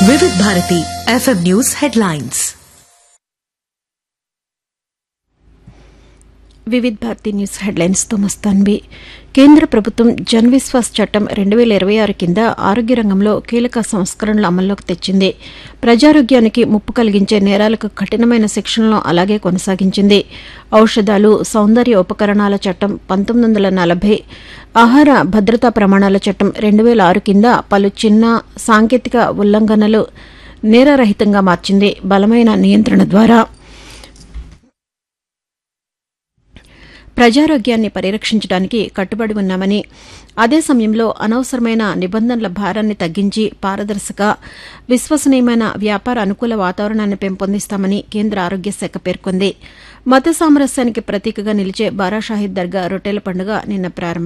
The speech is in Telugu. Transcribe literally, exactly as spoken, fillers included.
వివిధ భారతి ఎఫ్ఎం న్యూస్ హెడ్లైన్స్. వివిధ భారతి న్యూస్ హెడ్లైన్స్ తో మస్తాన్బి. కేంద్ర ప్రభుత్వం జన్ విశ్వాస్ చట్టం రెండు వేల ఇరవై ఆరు కింద ఆరోగ్య రంగంలో కీలక సంస్కరణలు అమల్లోకి తెచ్చింది. ప్రజారోగ్యానికి ముప్పు కలిగించే నేరాలకు కఠినమైన శిక్షలను అలాగే కొనసాగించింది. ఔషధాలు, సౌందర్య ఉపకరణాల చట్టం పంతొమ్మిది వందల నలభై, ఆహార భద్రతా ప్రమాణాల చట్టం రెండు వేల ఆరు కింద పలు చిన్న సాంకేతిక ఉల్లంఘనలు నేరరహితంగా మార్చింది. బలమైన నియంత్రణ ద్వారా ప్రజారోగ్యాన్ని పరిరక్షించడానికి కట్టుబడి ఉన్నామని, అదే సమయంలో అనవసరమైన నిబంధనల భారాన్ని తగ్గించి పారదర్శక, విశ్వసనీయమైన వ్యాపార అనుకూల వాతావరణాన్ని పెంపొందిస్తామని కేంద్ర ఆరోగ్య శాఖ పేర్కొంది. మత సామరస్యానికి ప్రతీకగా నిలిచే బారా షాహిద్ దర్గా రొట్టెల పండుగ నిన్న ప్రారంభం